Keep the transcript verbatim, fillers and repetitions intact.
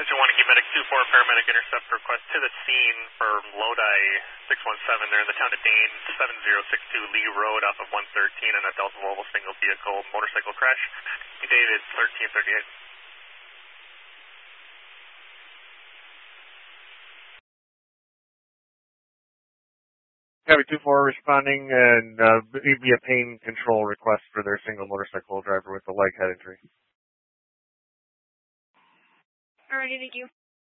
Attention one, Key Medic two four, paramedic intercept request to the scene for Lodi six one seven. They're in the town of Dane, seven zero six two Lee Road off of one thirteen on a Delta Volvo single vehicle motorcycle crash. Dated thirteen thirty-eight. Copy two four responding, and uh, it'd be a pain control request for their single motorcycle driver with a leg head injury. Alrighty, thank you.